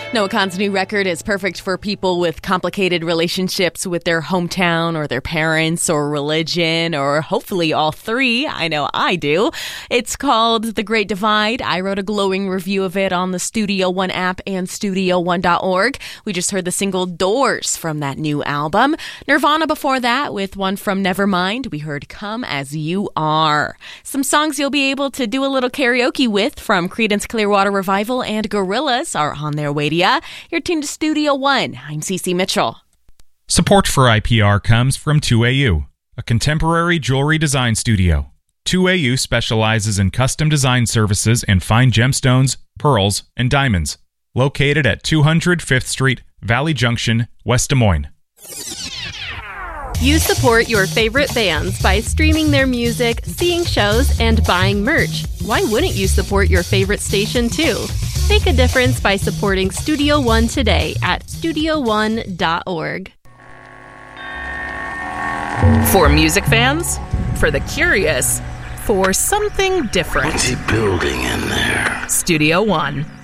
Noah Kahan's new record is perfect for people with complicated relationships with their hometown or their parents or religion or hopefully all three. I know I do. It's called The Great Divide. I wrote a glowing review of it on the Studio One app and StudioOne.org. We just heard the single Doors from that new album. Nirvana before that with one from Nevermind. We heard Come As You Are. Some songs you'll be able to do a little karaoke with from Creedence Clearwater Revival and Gorillaz are on their way to you. You're tuned to Studio One. I'm Cece Mitchell. Support for IPR comes from 2AU, a contemporary jewelry design studio. 2AU specializes in custom design services in fine gemstones, pearls, and diamonds. Located at 200 5th Street, Valley Junction, West Des Moines. You support your favorite bands by streaming their music, seeing shows, and buying merch. Why wouldn't you support your favorite station too? Make a difference by supporting Studio One today at StudioOne.org. For music fans, for the curious, for something different. What's he building in there? Studio One.